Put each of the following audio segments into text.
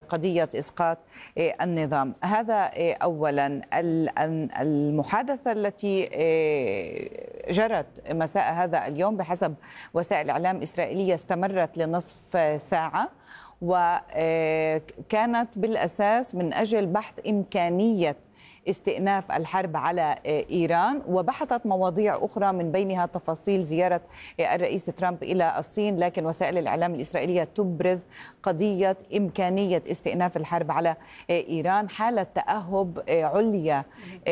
قضية إسقاط النظام. هذا أولا. المحادثة التي جرت مساء هذا اليوم بحسب وسائل الإعلام الإسرائيلية استمرت لنصف ساعة، وكانت بالأساس من أجل بحث إمكانية استئناف الحرب على إيران، وبحثت مواضيع أخرى من بينها تفاصيل زيارة الرئيس ترامب إلى الصين. لكن وسائل الإعلام الإسرائيلية تبرز قضية إمكانية استئناف الحرب على إيران حالة تأهب عليا،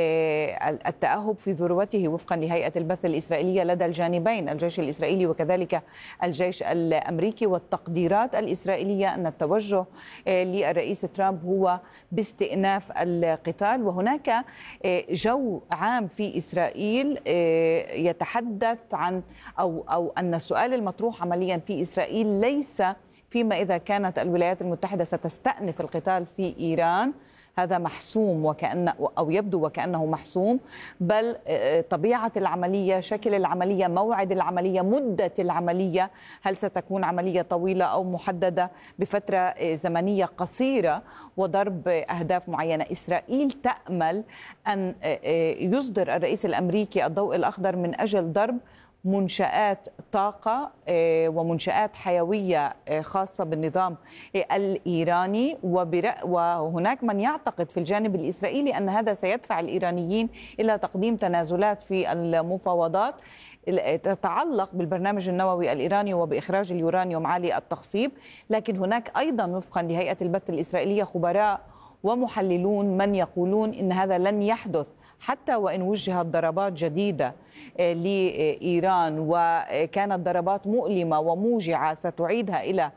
التأهب في ذروته وفقا لهيئة البث الإسرائيلية لدى الجانبين، الجيش الإسرائيلي وكذلك الجيش الأمريكي. والتقديرات الإسرائيلية أن التوجه للرئيس ترامب هو باستئناف القتال. وهناك جو عام في إسرائيل يتحدث عن أو أن السؤال المطروح عمليا في إسرائيل ليس فيما إذا كانت الولايات المتحدة ستستأنف القتال في إيران، هذا محسوم وكأن أو يبدو وكأنه محسوم، بل طبيعة العملية، شكل العملية، موعد العملية، مدة العملية، هل ستكون عملية طويلة أو محددة بفترة زمنية قصيرة وضرب أهداف معينة. إسرائيل تأمل أن يصدر الرئيس الأمريكي الضوء الأخضر من أجل ضرب منشآت طاقة ومنشآت حيوية خاصة بالنظام الإيراني. وهناك من يعتقد في الجانب الإسرائيلي أن هذا سيدفع الإيرانيين إلى تقديم تنازلات في المفاوضات تتعلق بالبرنامج النووي الإيراني وبإخراج اليورانيوم عالي التخصيب. لكن هناك أيضا وفقا لهيئة البث الإسرائيلية خبراء ومحللون من يقولون إن هذا لن يحدث حتى وإن وجهت ضربات جديدة لإيران، وكانت ضربات مؤلمة وموجعة ستعيدها إلى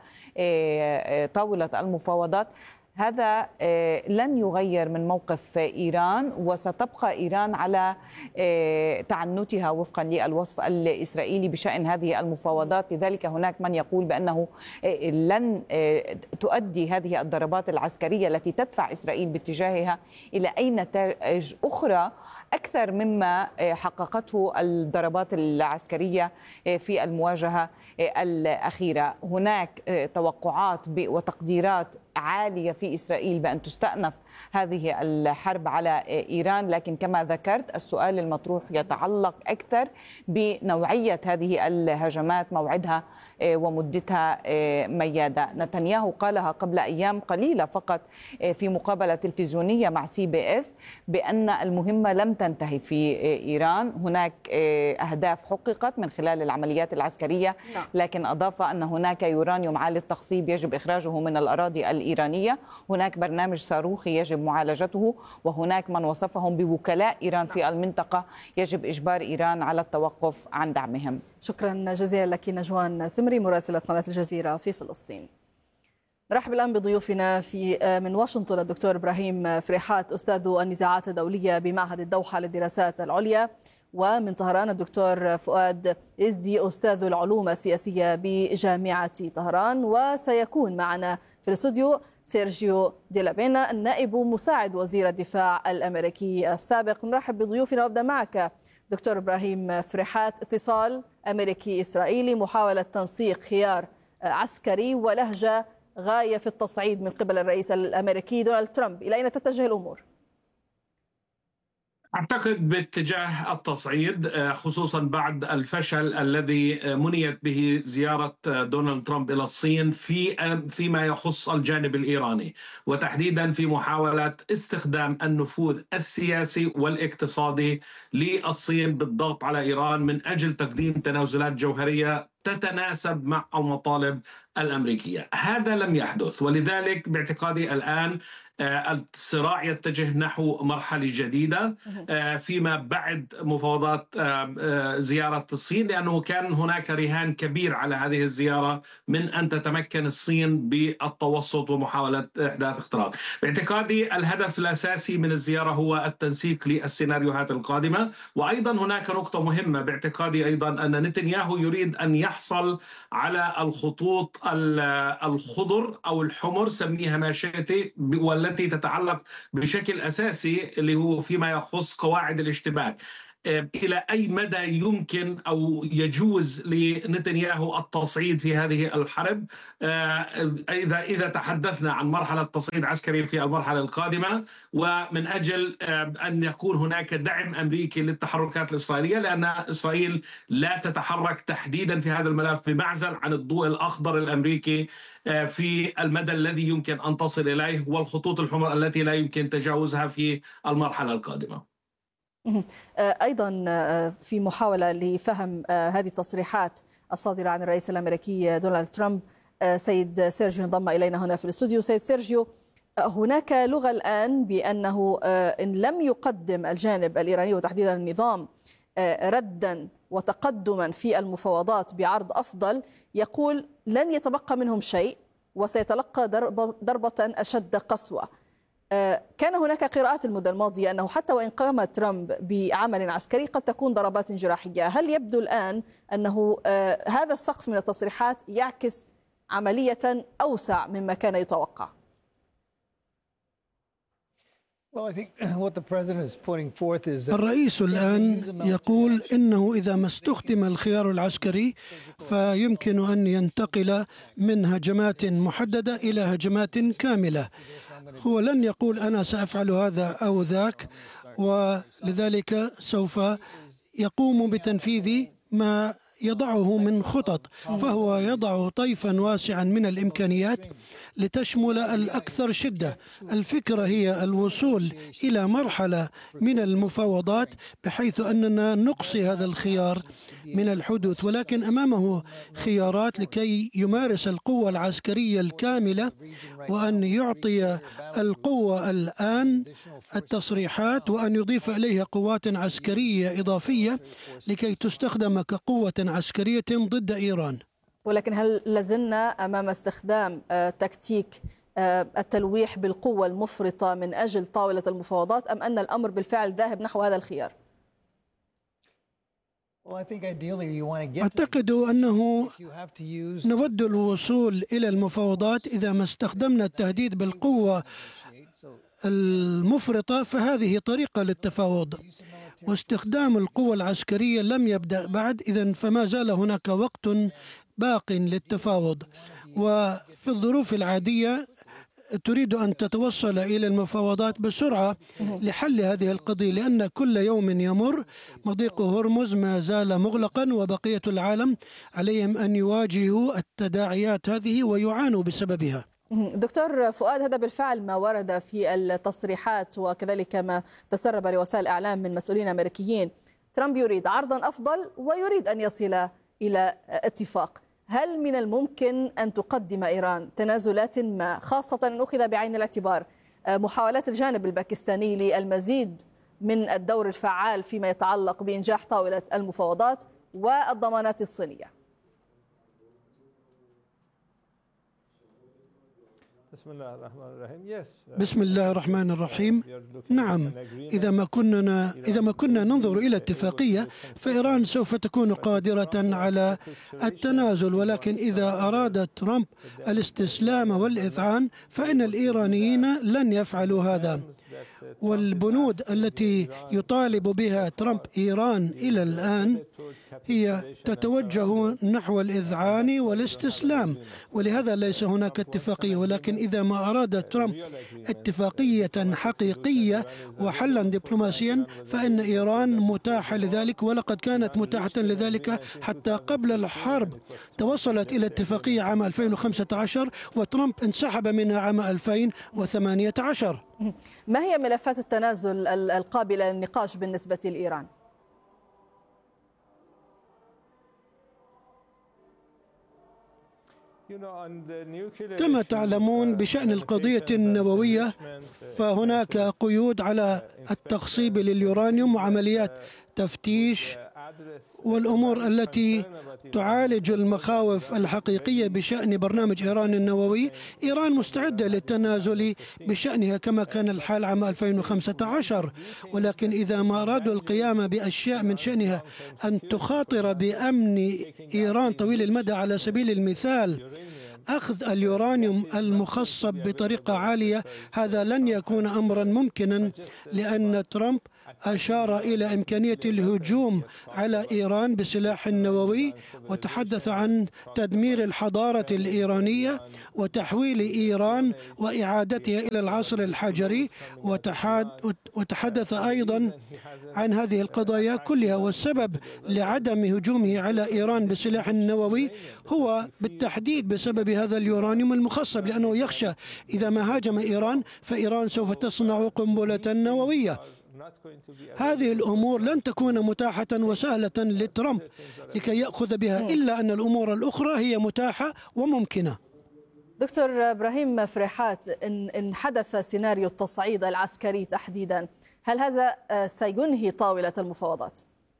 طاولة المفاوضات. هذا لن يغير من موقف إيران، وستبقى إيران على تعنتها وفقا للوصف الإسرائيلي بشأن هذه المفاوضات. لذلك هناك من يقول بأنه لن تؤدي هذه الضربات العسكرية التي تدفع إسرائيل باتجاهها إلى أي نتائج أخرى أكثر مما حققته الضربات العسكرية في المواجهة الأخيرة. هناك توقعات وتقديرات عالية في إسرائيل بأن تستأنف هذه الحرب على إيران، لكن كما ذكرت السؤال المطروح يتعلق أكثر بنوعية هذه الهجمات، موعدها ومدتها ميادة. نتنياهو قالها قبل أيام قليلة فقط في مقابلة تلفزيونية مع CBS بأن المهمة لم تنتهي في إيران، هناك أهداف حققت من خلال العمليات العسكرية، لكن أضاف أن هناك يورانيوم عالي التخصيب يجب إخراجه من الأراضي الإيرانية، هناك برنامج صاروخي يجب معالجته، وهناك من وصفهم بوكلاء إيران في المنطقة يجب إجبار إيران على التوقف عن دعمهم. شكرا جزيلا لك نجوان سمري مراسلة قناة الجزيرة في فلسطين. نرحب الآن بضيوفنا من واشنطن الدكتور إبراهيم فريحات أستاذ النزاعات الدولية بمعهد الدوحة للدراسات العليا، ومن طهران الدكتور فؤاد إزدي أستاذ العلوم السياسية بجامعة طهران. وسيكون معنا في الاستوديو سيرجيو ديلابينا النائب مساعد وزير الدفاع الأمريكي السابق. نرحب بضيوفنا وابدأ معك دكتور إبراهيم فريحات. اتصال أمريكي إسرائيلي، محاولة تنسيق خيار عسكري ولهجة غاية في التصعيد من قبل الرئيس الأمريكي دونالد ترامب، إلى أين تتجه الأمور؟ أعتقد باتجاه التصعيد، خصوصا بعد الفشل الذي منيت به زيارة دونالد ترامب إلى الصين فيما يخص الجانب الإيراني، وتحديدا في محاولة استخدام النفوذ السياسي والاقتصادي للصين بالضغط على إيران من أجل تقديم تنازلات جوهرية تتناسب مع المطالب الأمريكية. هذا لم يحدث، ولذلك باعتقادي الآن الصراع يتجه نحو مرحلة جديدة فيما بعد مفاوضات زيارة الصين، لأنه كان هناك رهان كبير على هذه الزيارة من أن تتمكن الصين بالتوسط ومحاولة إحداث اختراق. باعتقادي الهدف الأساسي من الزيارة هو التنسيق للسيناريوهات القادمة. وأيضا هناك نقطة مهمة باعتقادي أيضا أن نتنياهو يريد أن يحصل على الخطوط الخضر أو الحمر، سميها ما شئت، والتي تتعلق بشكل أساسي اللي هو فيما يخص قواعد الاشتباك. إلى أي مدى يمكن أو يجوز لنتنياهو التصعيد في هذه الحرب. إذا تحدثنا عن مرحلة تصعيد عسكري في المرحلة القادمة، ومن أجل أن يكون هناك دعم أمريكي للتحركات الإسرائيلية، لأن إسرائيل لا تتحرك تحديدا في هذا الملف بمعزل عن الضوء الأخضر الأمريكي في المدى الذي يمكن أن تصل إليه، والخطوط الحمراء التي لا يمكن تجاوزها في المرحلة القادمة. أيضا في محاولة لفهم هذه التصريحات الصادرة عن الرئيس الأمريكي دونالد ترامب، سيد سيرجيو انضم إلينا هنا في الاستوديو. سيد سيرجيو، هناك لغة الآن بأنه إن لم يقدم الجانب الإيراني وتحديدا النظام ردا وتقدما في المفاوضات بعرض أفضل، يقول لن يتبقى منهم شيء وسيتلقى ضربة أشد قسوة. كان هناك قراءات المدة الماضية أنه حتى وإن قام ترامب بعمل عسكري قد تكون ضربات جراحية. هل يبدو الآن أنه هذا السقف من التصريحات يعكس عملية أوسع مما كان يتوقع؟ الرئيس الآن يقول إنه إذا ما استخدم الخيار العسكري فيمكن أن ينتقل من هجمات محددة إلى هجمات كاملة. هو لن يقول أنا سأفعل هذا أو ذاك، ولذلك سوف يقوم بتنفيذ ما يضعه من خطط، فهو يضع طيفا واسعا من الإمكانيات لتشمل الأكثر شدة. الفكرة هي الوصول إلى مرحلة من المفاوضات بحيث أننا نقصي هذا الخيار من الحدوث، ولكن أمامه خيارات لكي يمارس القوة العسكرية الكاملة، وأن يعطي القوة الآن التصريحات وأن يضيف إليها قوات عسكرية إضافية لكي تستخدم كقوة عسكرية ضد إيران. ولكن هل لازلنا أمام استخدام تكتيك التلويح بالقوة المفرطة من أجل طاولة المفاوضات، أم أن الأمر بالفعل ذاهب نحو هذا الخيار؟ أعتقد أنه نود الوصول إلى المفاوضات إذا ما استخدمنا التهديد بالقوة المفرطة، فهذه طريقة للتفاوض، واستخدام القوة العسكرية لم يبدأ بعد. إذن فما زال هناك وقت باق للتفاوض، وفي الظروف العادية تريد أن تتوصل إلى المفاوضات بسرعة لحل هذه القضية، لأن كل يوم يمر مضيق هرمز ما زال مغلقا، وبقية العالم عليهم أن يواجهوا التداعيات هذه ويعانوا بسببها. دكتور فؤاد، هذا بالفعل ما ورد في التصريحات وكذلك ما تسرب لوسائل الإعلام من مسؤولين أمريكيين. ترامب يريد عرضا أفضل ويريد أن يصل إلى اتفاق. هل من الممكن أن تقدم إيران تنازلات ما، خاصة أن أخذ بعين الاعتبار محاولات الجانب الباكستاني للمزيد من الدور الفعال فيما يتعلق بإنجاح طاولة المفاوضات والضمانات الصينية؟ بسم الله الرحمن الرحيم. نعم، إذا ما كنا ننظر إلى اتفاقية فإيران سوف تكون قادرة على التنازل، ولكن إذا أراد ترامب الاستسلام والإذعان فإن الإيرانيين لن يفعلوا هذا. والبنود التي يطالب بها ترامب إيران إلى الآن هي تتوجه نحو الإذعان والاستسلام، ولهذا ليس هناك اتفاقية. ولكن إذا ما أراد ترامب اتفاقية حقيقية وحلا دبلوماسيا فإن إيران متاحة لذلك، ولقد كانت متاحة لذلك حتى قبل الحرب. توصلت إلى اتفاقية عام 2015 وترامب انسحب منها عام 2018. ما هي ملفات التنازل القابلة للنقاش بالنسبة لإيران؟ كما تعلمون بشأن القضية النووية فهناك قيود على التخصيب لليورانيوم وعمليات تفتيش والأمور التي تعالج المخاوف الحقيقية بشأن برنامج إيران النووي. إيران مستعدة للتنازل بشأنها كما كان الحال عام 2015، ولكن إذا ما أرادوا القيام بأشياء من شأنها أن تخاطر بأمن إيران طويل المدى، على سبيل المثال أخذ اليورانيوم المخصب بطريقة عالية، هذا لن يكون أمرا ممكنا، لأن ترامب أشار إلى إمكانية الهجوم على إيران بسلاح نووي، وتحدث عن تدمير الحضارة الإيرانية وتحويل إيران وإعادتها إلى العصر الحجري، وتحدث أيضا عن هذه القضايا كلها. والسبب لعدم هجومه على إيران بسلاح نووي هو بالتحديد بسبب هذا اليورانيوم المخصب، لأنه يخشى إذا ما هاجم إيران فإيران سوف تصنع قنبلة نووية. هذه الأمور لن تكون متاحة وسهلة لترامب لكي يأخذ بها، إلا أن الأمور الأخرى هي متاحة وممكنة. دكتور إبراهيم فريحات، إن حدث سيناريو التصعيد العسكري تحديدا، هل هذا سينهي طاولة المفاوضات؟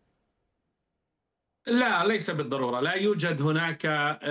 لا، ليس بالضرورة. لا يوجد هناك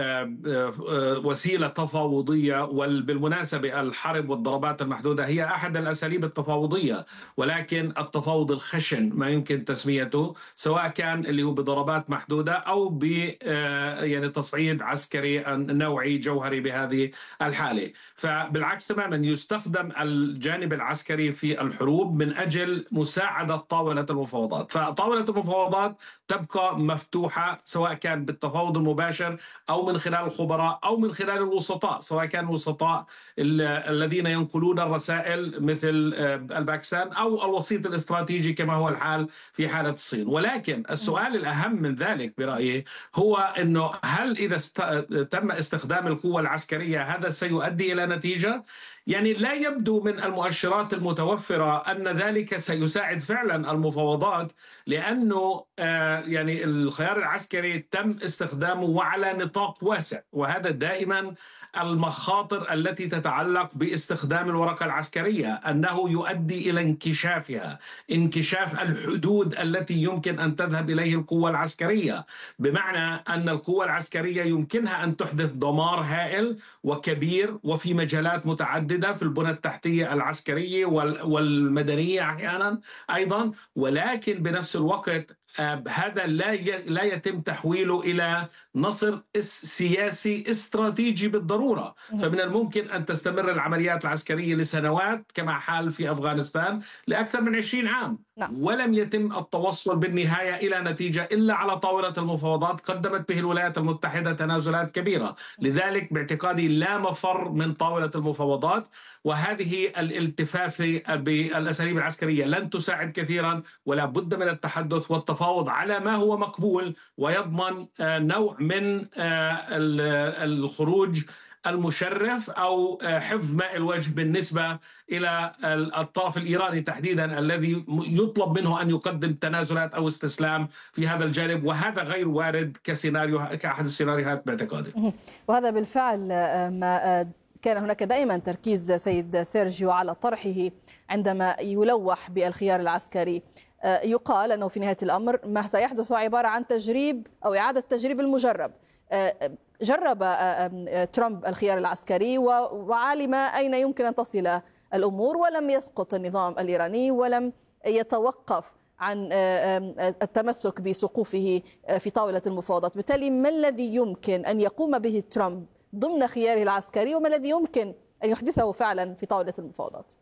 وسيلة تفاوضية، وبالمناسبة الحرب والضربات المحدودة هي أحد الأساليب التفاوضية، ولكن التفاوض الخشن ما يمكن تسميته، سواء كان اللي هو بضربات محدودة أو ب يعني تصعيد عسكري نوعي جوهري بهذه الحالة. فبالعكس تماما يستخدم الجانب العسكري في الحروب من أجل مساعدة طاولة المفاوضات. فطاولة المفاوضات تبقى مفتوحة، سواء كان بالتفاوض المباشر أو من خلال الخبراء أو من خلال الوسطاء، سواء كان الوسطاء الذين ينقلون الرسائل مثل الباكستان أو الوسيط الاستراتيجي كما هو الحال في حالة الصين. ولكن السؤال الأهم من ذلك برأيي هو أنه هل إذا تم استخدام القوة العسكرية هذا سيؤدي إلى نتيجة؟ يعني لا يبدو من المؤشرات المتوفرة أن ذلك سيساعد فعلا المفاوضات، لأنه يعني الخيار العسكري تم استخدامه وعلى نطاق واسع، وهذا دائما المخاطر التي تتعلق باستخدام الورقة العسكرية، أنه يؤدي إلى انكشافها، انكشاف الحدود التي يمكن أن تذهب إليه القوة العسكرية، بمعنى أن القوة العسكرية يمكنها أن تحدث دمار هائل وكبير وفي مجالات متعددة في البنى التحتية العسكرية والمدنية أحيانا أيضا، ولكن بنفس الوقت هذا لا يتم تحويله إلى نصر سياسي استراتيجي بالضرورة. فمن الممكن أن تستمر العمليات العسكرية لسنوات كما حال في أفغانستان لأكثر من 20 عام، ولم يتم التوصل بالنهاية إلى نتيجة إلا على طاولة المفاوضات قدمت به الولايات المتحدة تنازلات كبيرة. لذلك باعتقادي لا مفر من طاولة المفاوضات، وهذه الالتفاف بالأساليب العسكرية لن تساعد كثيرا، ولا بد من التحدث والتفاوض على ما هو مقبول ويضمن نوع من الخروج المشرف أو حفظ ماء الوجه بالنسبة إلى الطرف الإيراني تحديدا، الذي يطلب منه أن يقدم تنازلات أو استسلام في هذا الجانب، وهذا غير وارد كأحد السيناريوهات باعتقادي. وهذا بالفعل ما كان هناك دائما تركيز سيد سيرجيو على طرحه عندما يلوح بالخيار العسكري. يقال أنه في نهاية الأمر ما سيحدث عبارة عن تجريب أو إعادة تجريب المجرب. جرب ترامب الخيار العسكري وعلم أين يمكن أن تصل الأمور، ولم يسقط النظام الإيراني ولم يتوقف عن التمسك بسقوفه في طاولة المفاوضات. بالتالي ما الذي يمكن أن يقوم به ترامب ضمن خياره العسكري، وما الذي يمكن أن يحدثه فعلا في طاولة المفاوضات؟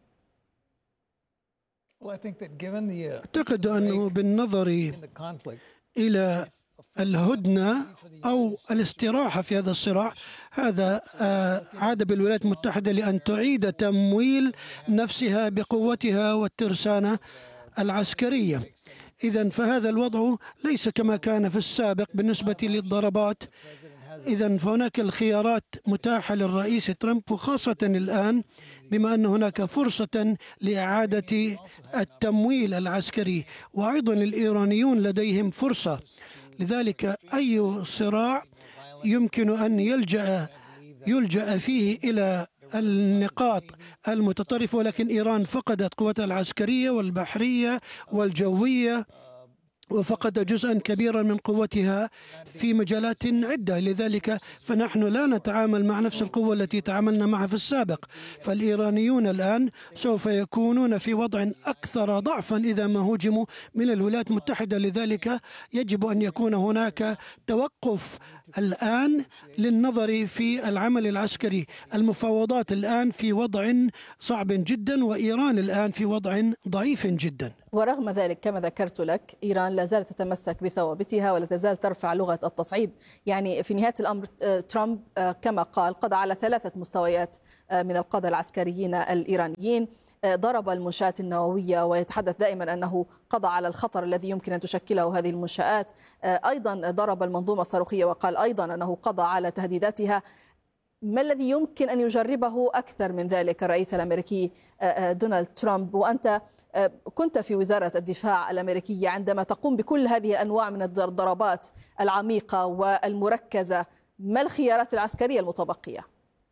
أعتقد أنه بالنظر إلى الهدنة أو الاستراحة في هذا الصراع، هذا عاد بالولايات المتحدة لأن تعيد تمويل نفسها بقوتها والترسانة العسكرية. إذن فهذا الوضع ليس كما كان في السابق بالنسبة للضربات. إذن فهناك الخيارات متاحة للرئيس ترامب، وخاصة الآن بما أن هناك فرصة لإعادة التمويل العسكري، وأيضا الإيرانيون لديهم فرصة. لذلك أي صراع يمكن أن يلجأ فيه إلى النقاط المتطرفة، ولكن إيران فقدت قوتها العسكرية والبحرية والجوية، وفقد جزءا كبيرا من قوتها في مجالات عدة. لذلك فنحن لا نتعامل مع نفس القوة التي تعاملنا معها في السابق. فالإيرانيون الآن سوف يكونون في وضع أكثر ضعفا إذا ما هجموا من الولايات المتحدة. لذلك يجب أن يكون هناك توقف الآن للنظر في العمل العسكري. المفاوضات الآن في وضع صعب جدا، وإيران الآن في وضع ضعيف جدا. ورغم ذلك كما ذكرت لك إيران لا زالت تتمسك بثوابتها ولا تزال ترفع لغة التصعيد. يعني في نهاية الأمر ترامب كما قال قضى على 3 مستويات من القادة العسكريين الإيرانيين، ضرب المنشآت النووية ويتحدث دائما أنه قضى على الخطر الذي يمكن أن تشكله هذه المنشآت، أيضا ضرب المنظومة الصاروخية وقال أيضا أنه قضى على تهديداتها. ما الذي يمكن أن يجربه أكثر من ذلك الرئيس الأمريكي دونالد ترامب، وأنت كنت في وزارة الدفاع الأمريكية عندما تقوم بكل هذه الأنواع من الضربات العميقة والمركزة، ما الخيارات العسكرية المتبقية؟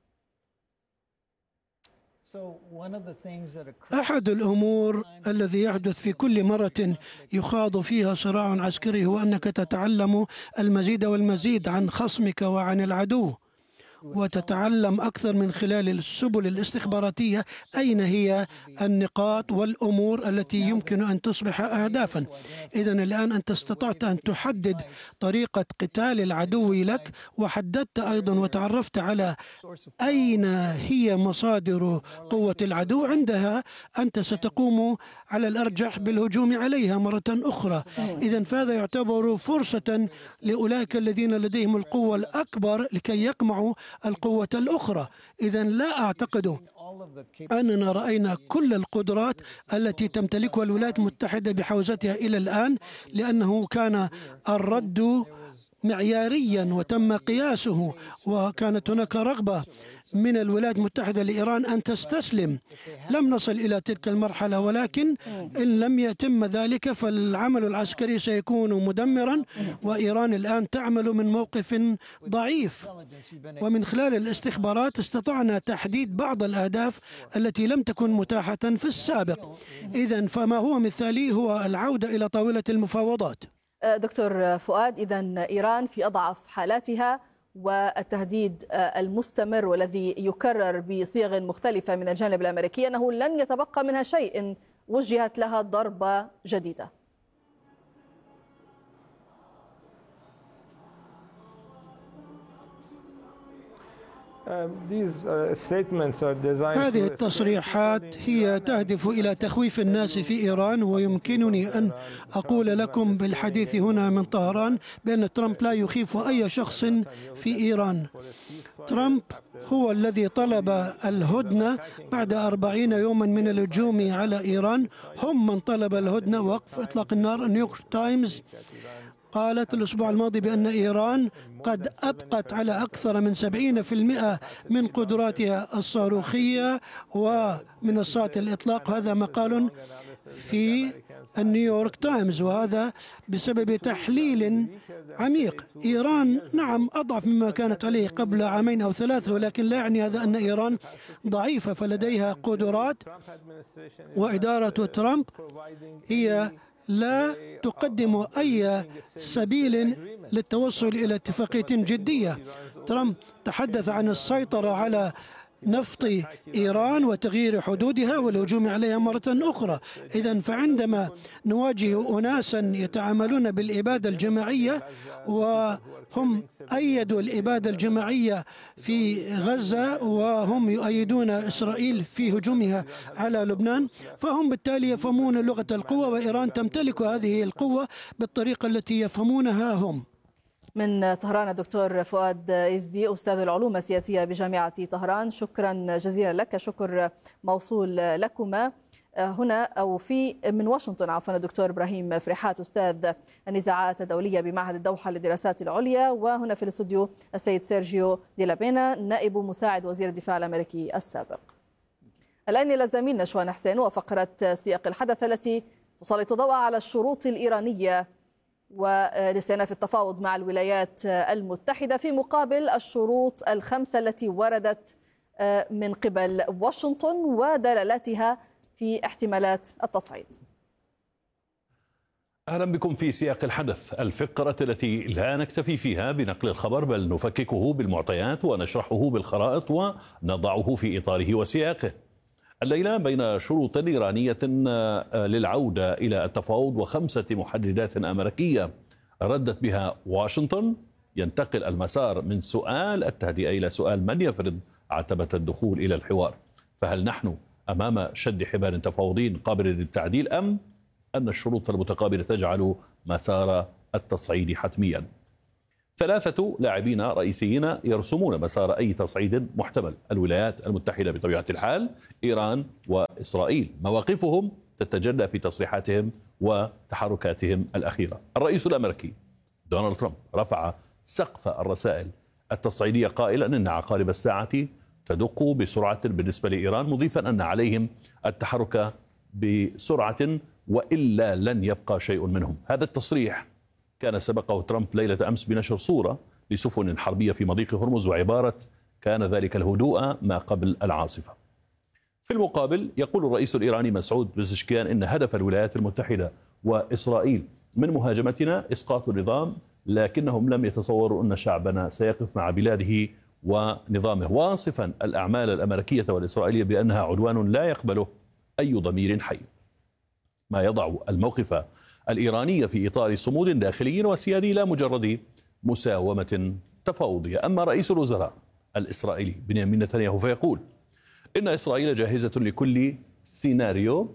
أحد الأمور الذي يحدث في كل مرة يخاض فيها صراع عسكري هو أنك تتعلم المزيد والمزيد عن خصمك وعن العدو، وتتعلم أكثر من خلال السبل الاستخباراتية أين هي النقاط والأمور التي يمكن أن تصبح أهدافا. إذن الآن أنت استطعت أن تحدد طريقة قتال العدو لك، وحددت أيضا وتعرفت على أين هي مصادر قوة العدو. عندها أنت ستقوم على الأرجح بالهجوم عليها مرة أخرى. إذن فهذا يعتبر فرصة لأولئك الذين لديهم القوة الأكبر لكي يقمعوا القوة الأخرى. إذن لا أعتقد أننا رأينا كل القدرات التي تمتلكها الولايات المتحدة بحوزتها إلى الآن، لأنه كان الرد معياريا وتم قياسه، وكانت هناك رغبة من الولايات المتحدة لإيران أن تستسلم. لم نصل إلى تلك المرحلة، ولكن إن لم يتم ذلك فالعمل العسكري سيكون مدمرا، وإيران الآن تعمل من موقف ضعيف، ومن خلال الاستخبارات استطعنا تحديد بعض الأهداف التي لم تكن متاحة في السابق. إذن فما هو مثالي هو العودة إلى طاولة المفاوضات. دكتور فؤاد، إذن إيران في أضعف حالاتها، والتهديد المستمر والذي يكرر بصيغ مختلفة من الجانب الأمريكي أنه لن يتبقى منها شيء إن وجهت لها ضربة جديدة. هذه التصريحات هي تهدف إلى تخويف الناس في إيران، ويمكنني أن أقول لكم بالحديث هنا من طهران بأن ترامب لا يخيف أي شخص في إيران. ترامب هو الذي طلب الهدنة بعد 40 يوما من الهجوم على إيران، هم من طلب الهدنة ووقف إطلاق النار. نيويورك تايمز قالت الأسبوع الماضي بأن إيران قد أبقت على أكثر من 70% من قدراتها الصاروخية ومنصات الإطلاق. هذا مقال في النيويورك تايمز، وهذا بسبب تحليل عميق. إيران نعم أضعف مما كانت عليه قبل 2 أو 3، ولكن لا يعني هذا أن إيران ضعيفة، فلديها قدرات. وإدارة ترامب هي لا تقدم أي سبيل للتوصل إلى اتفاقية جدية. ترامب تحدث عن السيطرة على نفط إيران وتغيير حدودها والهجوم عليها مرة أخرى. إذن فعندما نواجه أناسا يتعاملون بالإبادة الجماعية، وهم أيدوا الإبادة الجماعية في غزة وهم يؤيدون إسرائيل في هجومها على لبنان، فهم بالتالي يفهمون لغة القوة، وإيران تمتلك هذه القوة بالطريقة التي يفهمونها هم. من طهران الدكتور فؤاد إزدي، أستاذ العلوم السياسية بجامعة طهران، شكرا جزيلا لك. شكر موصول لكما. هنا أو في من واشنطن عفوا الدكتور إبراهيم فريحات، أستاذ النزاعات الدولية بمعهد الدوحة للدراسات العليا، وهنا في الاستوديو السيد سيرجيو دي لابينا نائب مساعد وزير الدفاع الأمريكي السابق. الآن إلى زميلنا نشوان حسين وفقرة سياق الحدث التي تسلط الضوء على الشروط الإيرانية ولاستئناف التفاوض مع الولايات المتحدة في مقابل الشروط ال5 التي وردت من قبل واشنطن ودلالاتها في احتمالات التصعيد. أهلا بكم في سياق الحدث، الفقرة التي لا نكتفي فيها بنقل الخبر بل نفككه بالمعطيات ونشرحه بالخرائط ونضعه في إطاره وسياقه. الليلة بين شروط إيرانية للعودة إلى التفاوض و5 محددات أمريكية ردت بها واشنطن، ينتقل المسار من سؤال التهدئة إلى سؤال من يفرض عتبة الدخول إلى الحوار. فهل نحن أمام شد حبال تفاوضي قابل للتعديل أم أن الشروط المتقابلة تجعل مسار التصعيد حتميا. 3 لاعبين رئيسيين يرسمون مسار أي تصعيد محتمل: الولايات المتحدة بطبيعة الحال، إيران وإسرائيل. مواقفهم تتجلى في تصريحاتهم وتحركاتهم الأخيرة. الرئيس الأمريكي دونالد ترامب رفع سقف الرسائل التصعيدية قائلا إن عقارب الساعة تدق بسرعة بالنسبة لإيران، مضيفا أن عليهم التحرك بسرعة وإلا لن يبقى شيء منهم. هذا التصريح كان سبقه ترامب ليلة أمس بنشر صورة لسفن حربية في مضيق هرمز وعبارة كان ذلك الهدوء ما قبل العاصفة. في المقابل يقول الرئيس الإيراني مسعود بزشكيان إن هدف الولايات المتحدة وإسرائيل من مهاجمتنا إسقاط النظام، لكنهم لم يتصوروا أن شعبنا سيقف مع بلاده ونظامه، واصفا الأعمال الأمريكية والإسرائيلية بأنها عدوان لا يقبله أي ضمير حي، ما يضع الموقف الإيراني في إطار صمود داخلي وسيادي لا مجرد مساومة تفاوضية. أما رئيس الوزراء الإسرائيلي بنيامين نتنياهو فيقول إن إسرائيل جاهزة لكل سيناريو،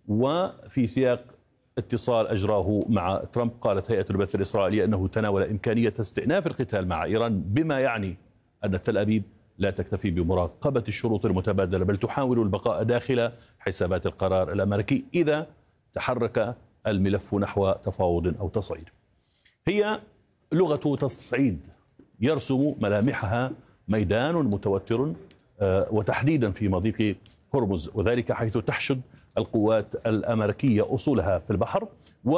وفي سياق اتصال أجراه مع ترامب قالت هيئة البث الإسرائيلية أنه تناول إمكانية استئناف القتال مع إيران، بما يعني أن تل أبيب لا تكتفي بمراقبة الشروط المتبادلة بل تحاول البقاء داخل حسابات القرار الأمريكي إذا تحرك الملف نحو تفاوض أو تصعيد. هي لغة تصعيد يرسم ملامحها ميدان متوتر وتحديدا في مضيق هرمز، وذلك حيث تحشد القوات الأمريكية أصولها في البحر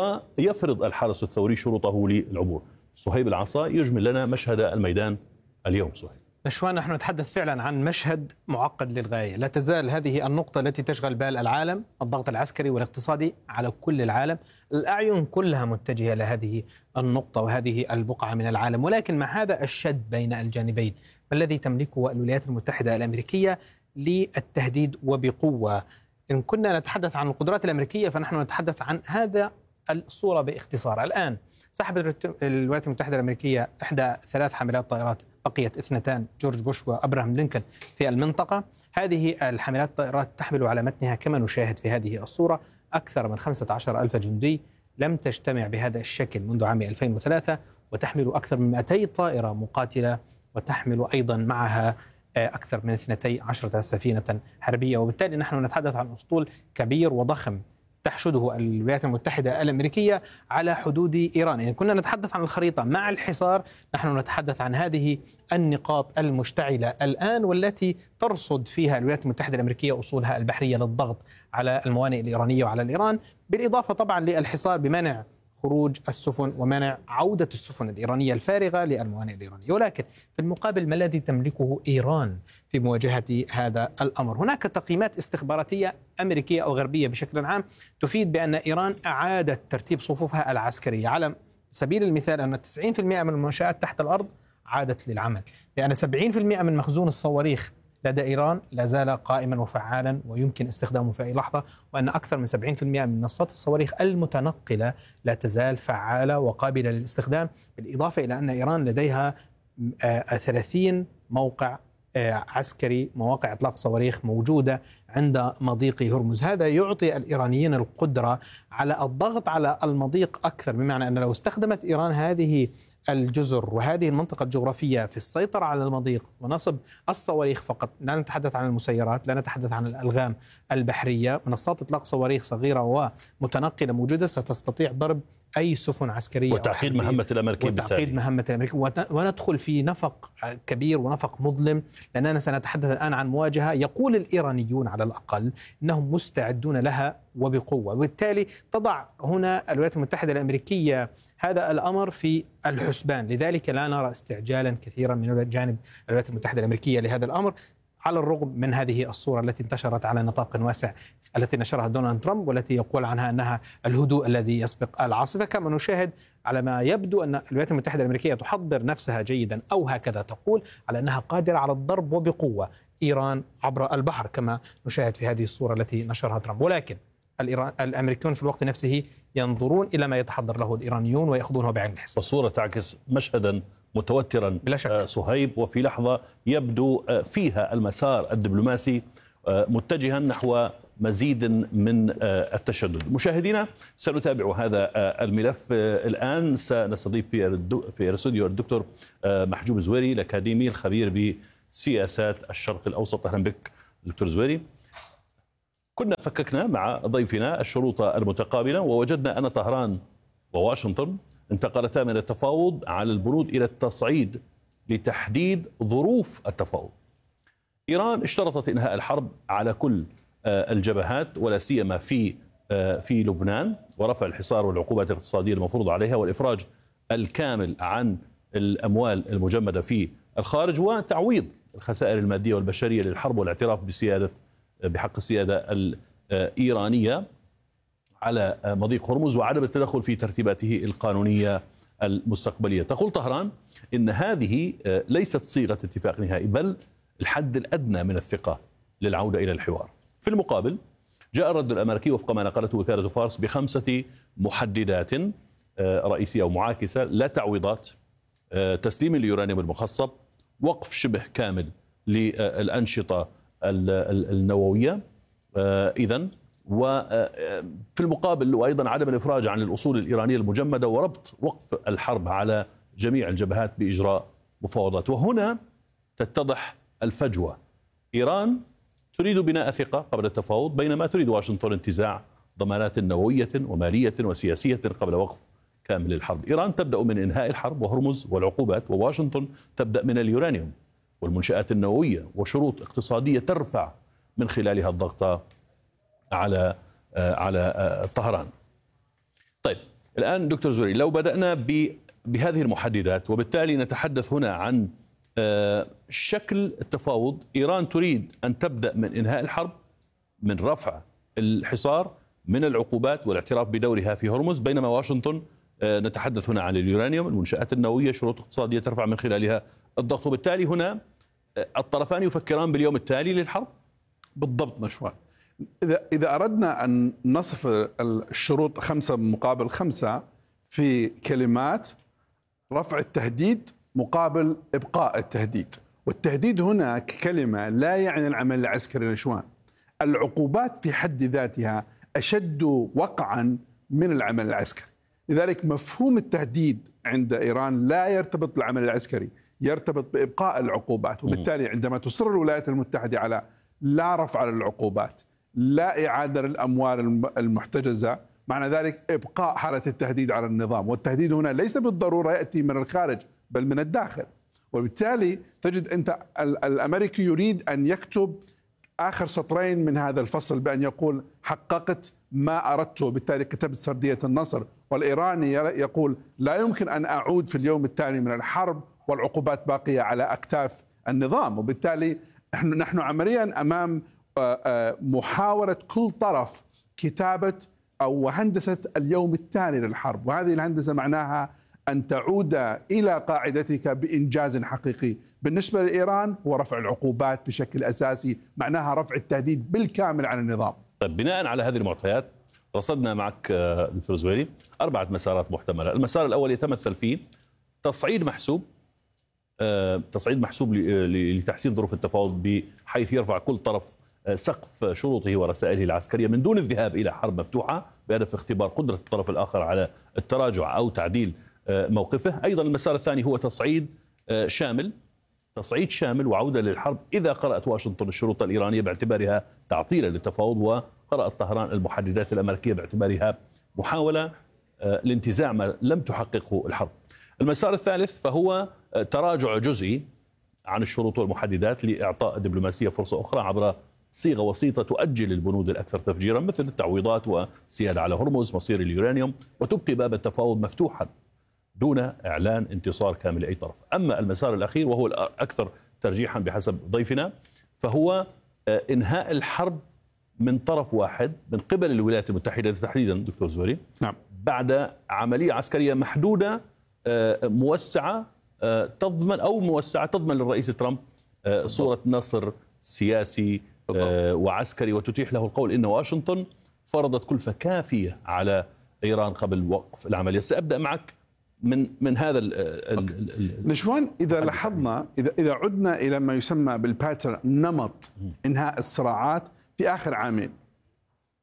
ويفرض الحرس الثوري شروطه للعبور. صهيب العصا يجمل لنا مشهد الميدان اليوم. صهيب. نشوان، نحن نتحدث فعلا عن مشهد معقد للغاية. لا تزال هذه النقطة التي تشغل بال العالم، الضغط العسكري والاقتصادي على كل العالم. الأعين كلها متجهة لهذه النقطة وهذه البقعة من العالم، ولكن مع هذا الشد بين الجانبين ما الذي تملكه الولايات المتحدة الأمريكية للتهديد وبقوة؟ إن كنا نتحدث عن القدرات الأمريكية فنحن نتحدث عن هذا الصورة باختصار. الآن سحبت الولايات المتحدة الأمريكية إحدى 3 حاملات طائرات، بقيت 2 جورج بوش وأبراهام لينكولن في المنطقة. هذه الحاملات الطائرات تحمل على متنها كما نشاهد في هذه الصورة أكثر من 15,000 جندي، لم تجتمع بهذا الشكل منذ عام 2003، وتحمل أكثر من 200 طائرة مقاتلة، وتحمل أيضا معها أكثر من 12 سفينة حربية. وبالتالي نحن نتحدث عن أسطول كبير وضخم تحشده الولايات المتحدة الأمريكية على حدود إيران. إن كنا نتحدث عن الخريطة مع الحصار، نحن نتحدث عن هذه النقاط المشتعلة الآن، والتي ترصد فيها الولايات المتحدة الأمريكية أصولها البحرية للضغط على الموانئ الإيرانية وعلى الإيران، بالإضافة طبعا للحصار بمنع خروج السفن ومنع عودة السفن الإيرانية الفارغة للموانئ الإيرانية. ولكن في المقابل ما الذي تملكه إيران في مواجهة هذا الأمر؟ هناك تقييمات استخباراتية أمريكية أو غربية بشكل عام تفيد بأن إيران أعادت ترتيب صفوفها العسكرية. على سبيل المثال أن 90% من المنشآت تحت الأرض عادت للعمل، لأن 70% من مخزون الصواريخ لدى إيران لا زال قائما وفعالا ويمكن استخدامه في أي لحظة، وأن أكثر من 70% من منصات الصواريخ المتنقلة لا تزال فعالة وقابلة للاستخدام، بالإضافة إلى أن إيران لديها 30 موقع عسكري، مواقع إطلاق صواريخ موجودة عند مضيق هرمز. هذا يعطي الإيرانيين القدرة على الضغط على المضيق أكثر، بمعنى أن لو استخدمت إيران هذه الجزر وهذه المنطقة الجغرافية في السيطرة على المضيق ونصب الصواريخ فقط، لا نتحدث عن المسيرات، لا نتحدث عن الألغام البحرية، منصات إطلاق صواريخ صغيرة ومتنقلة موجودة ستستطيع ضرب أي سفن عسكرية وتعقيد مهمة الأمريكيين، وتعقيد مهمة الأمريكيين، وندخل في نفق كبير ونفق مظلم، لأننا سنتحدث الآن عن مواجهة يقول الإيرانيون على الأقل إنهم مستعدون لها وبقوة. وبالتالي تضع هنا الولايات المتحدة الأمريكية هذا الأمر في الحسبان. لذلك لا نرى استعجالا كثيرا من جانب الولايات المتحدة الأمريكية لهذا الأمر، على الرغم من هذه الصورة التي انتشرت على نطاق واسع التي نشرها دونالد ترامب، والتي يقول عنها أنها الهدوء الذي يسبق العاصفة. كما نشاهد على ما يبدو أن الولايات المتحدة الأمريكية تحضر نفسها جيدا، أو هكذا تقول، على أنها قادرة على الضرب وبقوة إيران عبر البحر كما نشاهد في هذه الصورة التي نشرها ترامب. ولكن الأمريكيون في الوقت نفسه ينظرون إلى ما يتحضر له الإيرانيون ويأخذونه بعين الحساب. والصورة تعكس مشهدا متوترا بلا شك صهيب، وفي لحظة يبدو فيها المسار الدبلوماسي متجها نحو مزيد من التشدد. مشاهدينا، سنتابع هذا الملف الآن. سنستضيف في الاستوديو الدكتور محجوب زويري الأكاديمي الخبير بسياسات الشرق الأوسط. أهلا بك دكتور زويري. كنا فككنا مع ضيفنا الشروط المتقابلة ووجدنا أن طهران وواشنطن انتقلتا من التفاوض على البنود إلى التصعيد لتحديد ظروف التفاوض. إيران اشترطت إنهاء الحرب على كل الجبهات ولا سيما في لبنان، ورفع الحصار والعقوبات الاقتصادية المفروضة عليها، والإفراج الكامل عن الأموال المجمدة في الخارج، وتعويض الخسائر المادية والبشرية للحرب، والاعتراف بحق السيادة الإيرانية على مضيق هرمز، وعدم التدخل في ترتيباته القانونية المستقبلية. تقول طهران إن هذه ليست صيغة اتفاق نهائي، بل الحد الأدنى من الثقة للعودة إلى الحوار. في المقابل جاء الرد الأمريكي وفق ما نقلته وكالة فارس ب5 محددات رئيسية ومعاكسة: لا تعويضات، تسليم اليورانيوم المخصب، وقف شبه كامل للأنشطة النووية إذن، وفي المقابل وأيضا عدم الإفراج عن الأصول الإيرانية المجمدة، وربط وقف الحرب على جميع الجبهات بإجراء مفاوضات. وهنا تتضح الفجوة. إيران تريد بناء ثقة قبل التفاوض، بينما تريد واشنطن انتزاع ضمانات نووية ومالية وسياسية قبل وقف كامل الحرب. إيران تبدأ من إنهاء الحرب وهرمز والعقوبات، وواشنطن تبدأ من اليورانيوم والمنشآت النووية وشروط اقتصادية ترفع من خلالها الضغط على طهران. طيب الآن دكتور زويري، لو بدأنا بهذه المحددات، وبالتالي نتحدث هنا عن شكل التفاوض. إيران تريد أن تبدأ من إنهاء الحرب، من رفع الحصار، من العقوبات والاعتراف بدورها في هرمز، بينما واشنطن نتحدث هنا عن اليورانيوم، المنشآت النووية، شروط اقتصادية ترفع من خلالها الضغط. وبالتالي هنا الطرفان يفكران باليوم التالي للحرب. بالضبط نشوان. إذا أردنا أن نصف الشروط 5 مقابل 5 في كلمات: رفع التهديد مقابل إبقاء التهديد. والتهديد هنا ككلمة لا يعني العمل العسكري نشوان. العقوبات في حد ذاتها أشد وقعا من العمل العسكري، لذلك مفهوم التهديد عند إيران لا يرتبط بالعمل العسكري، يرتبط بإبقاء العقوبات. وبالتالي عندما تصر الولايات المتحدة على لا رفع للعقوبات، لا إعادة للأموال المحتجزة، معنى ذلك إبقاء حالة التهديد على النظام. والتهديد هنا ليس بالضرورة يأتي من الخارج بل من الداخل. وبالتالي تجد أنت الأمريكي يريد أن يكتب آخر سطرين من هذا الفصل بأن يقول: حققت ما أردته، بالتالي كتبت سردية النصر. والإيراني يقول: لا يمكن أن أعود في اليوم التالي من الحرب والعقوبات باقية على أكتاف النظام. وبالتالي نحن عمليا أمام محاولة كل طرف كتابة أو هندسة اليوم التالي للحرب، وهذه الهندسة معناها أن تعود إلى قاعدتك بإنجاز حقيقي. بالنسبة لإيران هو رفع العقوبات بشكل أساسي، معناها رفع التهديد بالكامل عن النظام. طيب بناء على هذه المعطيات رصدنا معك دكتور زويري 4 مسارات محتملة. المسار الأول يتمثل في تصعيد محسوب لتحسين ظروف التفاوض، بحيث يرفع كل طرف سقف شروطه ورسائله العسكرية من دون الذهاب إلى حرب مفتوحة، بهدف اختبار قدرة الطرف الآخر على التراجع أو تعديل موقفه. أيضا المسار الثاني هو تصعيد شامل وعودة للحرب إذا قرأت واشنطن الشروط الإيرانية باعتبارها تعطيلا للتفاوض، وقرأت طهران المحددات الأمريكية باعتبارها محاولة لانتزاع ما لم تحققه الحرب. المسار الثالث فهو تراجع جزئي عن الشروط والمحددات لإعطاء الدبلوماسية فرصة أخرى عبر صيغة وسيطة تؤجل البنود الأكثر تفجيرا، مثل التعويضات وسيادة على هرمز، مصير اليورانيوم، وتبقي باب التفاوض مفتوحا دون إعلان انتصار كامل لأي طرف. أما المسار الأخير وهو الأكثر ترجيحا بحسب ضيفنا، فهو إنهاء الحرب من طرف واحد من قبل الولايات المتحدة تحديدا دكتور زويري، نعم، بعد عملية عسكرية محدودة موسعة تضمن للرئيس ترامب صورة نصر سياسي وعسكري، وتتيح له القول إن واشنطن فرضت كلفة كافية على إيران قبل وقف العملية. سأبدأ معك من هذا نشوان. إذا لاحظنا، إذا عدنا إلى ما يسمى بالباترن، نمط إنهاء الصراعات في آخر عامين،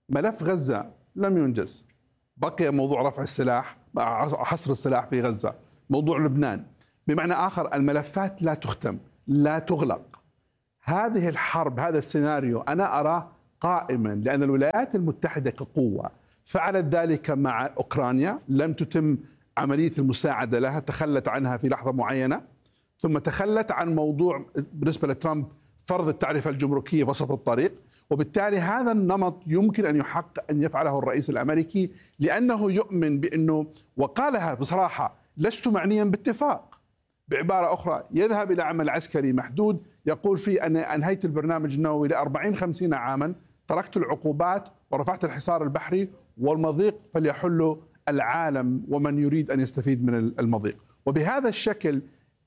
ملف غزة لم ينجز، بقي موضوع رفع السلاح، حصر السلاح في غزة، موضوع لبنان. بمعنى آخر الملفات لا تختم، لا تغلق. هذه الحرب، هذا السيناريو أنا أراه قائما، لأن الولايات المتحدة كقوة فعلت ذلك مع أوكرانيا، لم تتم عملية المساعدة لها، تخلت عنها في لحظة معينة، ثم تخلت عن موضوع بالنسبة لترامب فرض التعرفة الجمركية وسط الطريق. وبالتالي هذا النمط يمكن أن يحقق أن يفعله الرئيس الأمريكي، لأنه يؤمن بأنه، وقالها بصراحة، لست معنيا باتفاق. بعبارة أخرى يذهب إلى عمل عسكري محدود يقول فيه أن أنهيت البرنامج النووي ل40-50 عاما، تركت العقوبات ورفعت الحصار البحري، والمضيق فليحل العالم ومن يريد أن يستفيد من المضيق. وبهذا الشكل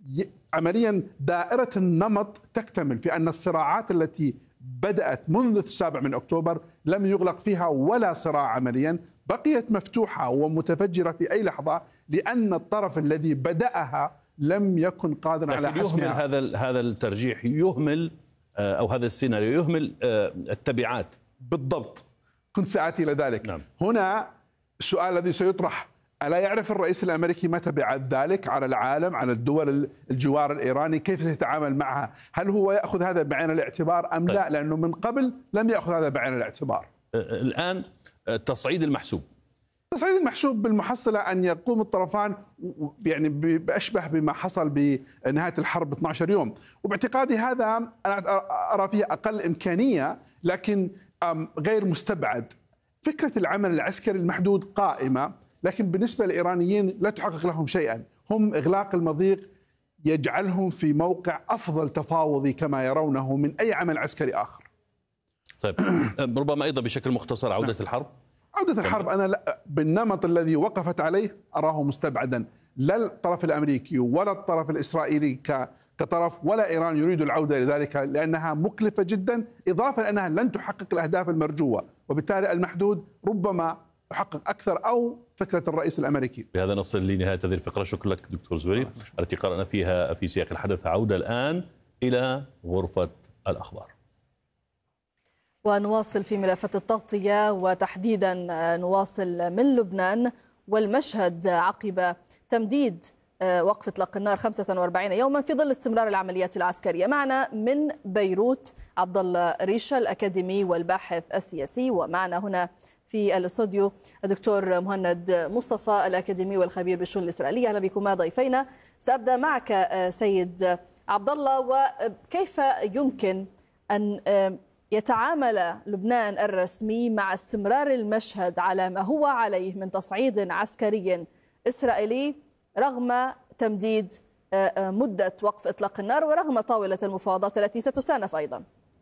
عمليا دائرة النمط تكتمل في أن الصراعات التي بدأت منذ 7 أكتوبر لم يغلق فيها ولا صراع عمليا، بقيت مفتوحة ومتفجرة في أي لحظة، لأن الطرف الذي بدأها لم يكن قادرا على حسمها. هذا الترجيح يهمل، أو هذا السيناريو يهمل التبعات. بالضبط، كنت سآتي إلى ذلك. نعم. هنا السؤال الذي سيطرح: ألا يعرف الرئيس الأمريكي ما تبعات ذلك على العالم، على الدول الجوار الإيراني؟ كيف سيتعامل معها؟ هل هو يأخذ هذا بعين الاعتبار أم لا؟ لأنه من قبل لم يأخذ هذا بعين الاعتبار. الآن التصعيد المحسوب، التصعيد المحسوب بالمحصلة أن يقوم الطرفان يعني بأشبه بما حصل بنهاية الحرب 12 يوم، وباعتقادي هذا أنا أرى فيه أقل إمكانية لكن غير مستبعد. فكرة العمل العسكري المحدود قائمة، لكن بالنسبة للإيرانيين لا تحقق لهم شيئا. هم إغلاق المضيق يجعلهم في موقع أفضل تفاوضي كما يرونه من أي عمل عسكري آخر. طيب ربما أيضا بشكل مختصر عودة الحرب. عودة الحرب أنا بالنمط الذي وقفت عليه أراه مستبعدا. لا الطرف الأمريكي ولا الطرف الإسرائيلي كطرف ولا إيران يريد العودة لذلك، لأنها مكلفة جدا، إضافة لأنها لن تحقق الأهداف المرجوة، وبالتالي المحدود ربما يحقق أكثر، أو فكرة الرئيس الأمريكي. بهذا نصل لنهاية هذه الفقرة. شكرا لك دكتور زبير التي قرأنا فيها في سياق الحدث. عودة الآن إلى غرفة الأخبار ونواصل في ملفات التغطية، وتحديدا نواصل من لبنان والمشهد عقب تمديد وقف إطلاق النار 45 يوما في ظل استمرار العمليات العسكرية. معنا من بيروت عبد الله ريشة الأكاديمي والباحث السياسي، ومعنا هنا في الاستوديو الدكتور مهند مصطفى الأكاديمي والخبير بالشؤون الإسرائيلية. أهلا بكما ضيفينا. سأبدأ معك سيد عبد الله، وكيف يمكن أن يتعامل لبنان الرسمي مع استمرار المشهد على ما هو عليه من تصعيد عسكري إسرائيلي رغم تمديد مدة وقف إطلاق النار ورغم طاولة المفاوضات التي ستسانف أيضا؟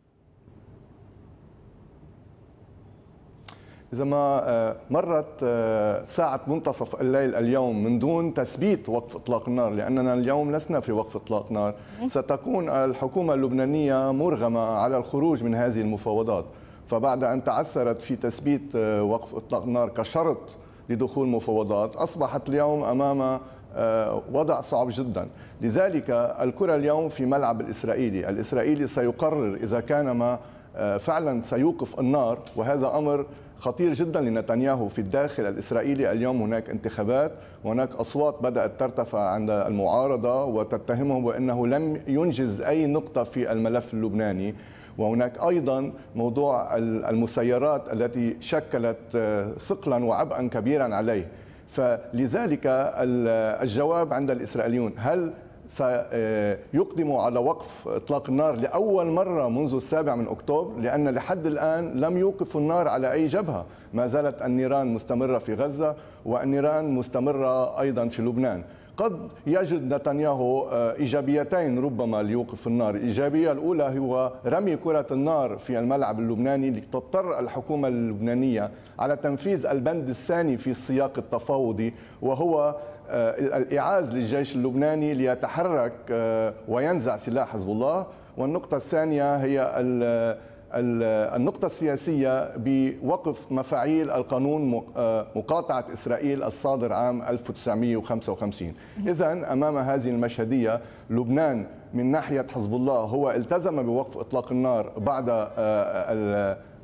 إذا ما مرت ساعة منتصف الليل اليوم من دون تثبيت وقف إطلاق النار، لأننا اليوم لسنا في وقف إطلاق نار، ستكون الحكومة اللبنانية مرغمة على الخروج من هذه المفاوضات. فبعد أن تعثرت في تثبيت وقف إطلاق النار كشرط لدخول مفاوضات، أصبحت اليوم أمام وضع صعب جدا. لذلك الكرة اليوم في ملعب الإسرائيلي سيقرر إذا كان ما فعلا سيوقف النار، وهذا أمر خطير جدا لنتنياهو في الداخل الإسرائيلي. اليوم هناك انتخابات وهناك أصوات بدأت ترتفع عند المعارضة وتتهمه بأنه لم ينجز أي نقطة في الملف اللبناني. وهناك أيضا موضوع المسيرات التي شكلت ثقلا وعبئا كبيرا عليه. فلذلك الجواب عند الإسرائيليون: هل سيقدموا على وقف إطلاق النار لأول مرة منذ 7 أكتوبر؟ لأن لحد الآن لم يوقفوا النار على أي جبهة، ما زالت النيران مستمرة في غزة والنيران مستمرة أيضا في لبنان. قد يجد نتنياهو إيجابيتين ربما ليوقف النار. الإيجابية الأولى هو رمي كرة النار في الملعب اللبناني لتضطر الحكومة اللبنانية على تنفيذ البند الثاني في السياق التفاوضي، وهو الإعاز للجيش اللبناني ليتحرك وينزع سلاح حزب الله. والنقطة الثانية هي النقطة السياسية بوقف مفاعيل القانون مقاطعة إسرائيل الصادر عام 1955. إذن أمام هذه المشهدية لبنان من ناحية حزب الله هو التزم بوقف إطلاق النار بعد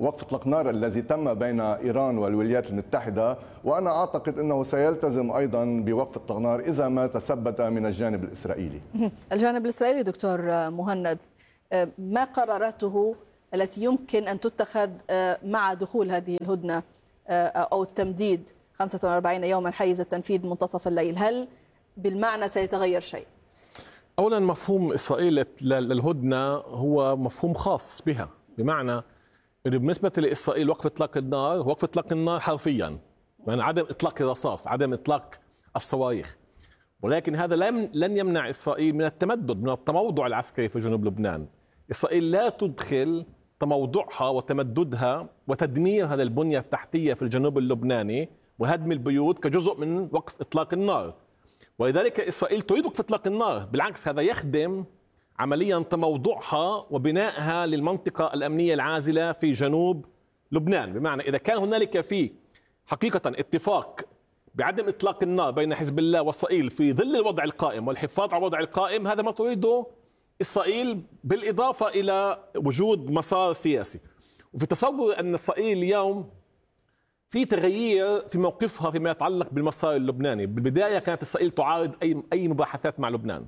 وقف إطلاق النار الذي تم بين إيران والولايات المتحدة، وأنا أعتقد أنه سيلتزم أيضا بوقف إطلاق النار إذا ما تثبت من الجانب الإسرائيلي. الجانب الإسرائيلي دكتور مهند، ما قراراته التي يمكن أن تتخذ مع دخول هذه الهدنة أو التمديد 45 يوما حيز التنفيذ منتصف الليل، هل بالمعنى سيتغير شيء؟ أولا مفهوم إسرائيل للهدنة هو مفهوم خاص بها، بمعنى أنه بالنسبة لإسرائيل وقف إطلاق النار هو وقف إطلاق النار حرفيا، يعني عدم إطلاق الرصاص، عدم إطلاق الصواريخ، ولكن هذا لن يمنع إسرائيل من التمدد، من التموضع العسكري في جنوب لبنان. إسرائيل لا تدخل تموضعها وتمددها وتدمير هذا البنية التحتية في الجنوب اللبناني وهدم البيوت كجزء من وقف إطلاق النار، ولذلك إسرائيل تريد وقف إطلاق النار. بالعكس هذا يخدم عمليا تموضعها وبنائها للمنطقة الأمنية العازلة في جنوب لبنان. بمعنى إذا كان هنالك في حقيقة اتفاق بعدم إطلاق النار بين حزب الله وإسرائيل في ظل الوضع القائم والحفاظ على الوضع القائم، هذا ما تريده إسرائيل، بالإضافة إلى وجود مسار سياسي. وفي تصور أن إسرائيل اليوم في تغيير في موقفها فيما يتعلق بالمسار اللبناني. بالبداية كانت إسرائيل تعارض أي مباحثات مع لبنان،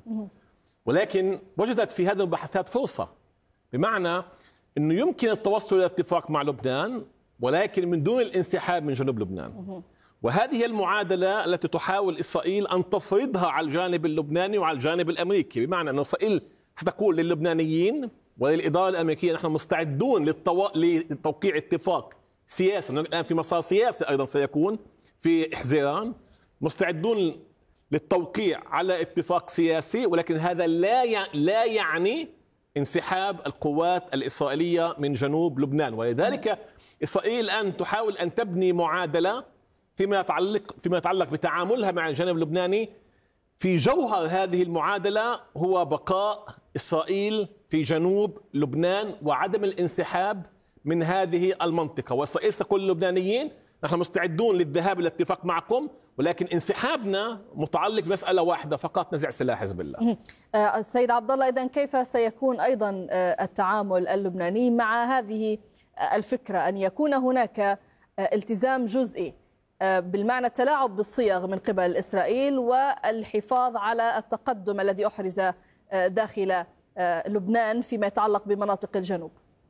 ولكن وجدت في هذه المباحثات فرصة، بمعنى أنه يمكن التوصل إلى اتفاق مع لبنان ولكن من دون الانسحاب من جنوب لبنان. وهذه المعادلة التي تحاول إسرائيل أن تفرضها على الجانب اللبناني وعلى الجانب الأمريكي، بمعنى أن إسرائيل ستقول للبنانيين وللإدارة الأمريكية نحن مستعدون لتوقيع اتفاق سياسي. الآن في مسار سياسي أيضا سيكون في حزيران، مستعدون للتوقيع على اتفاق سياسي، ولكن هذا لا يعني انسحاب القوات الإسرائيلية من جنوب لبنان. ولذلك إسرائيل الآن تحاول أن تبني معادلة فيما يتعلق بتعاملها مع الجانب اللبناني. في جوهر هذه المعادلة هو بقاء إسرائيل في جنوب لبنان وعدم الانسحاب من هذه المنطقة. وإسرائيل تقول للبنانيين نحن مستعدون للذهاب إلى الاتفاق معكم، ولكن انسحابنا متعلق بمسألة واحدة فقط، نزع سلاح حزب الله. السيد عبد الله، إذن كيف سيكون أيضا التعامل اللبناني مع هذه الفكرة أن يكون هناك التزام جزئي، بالمعنى التلاعب بالصيغ من قبل إسرائيل والحفاظ على التقدم الذي أحرز داخل لبنان فيما يتعلق بمناطق الجنوب؟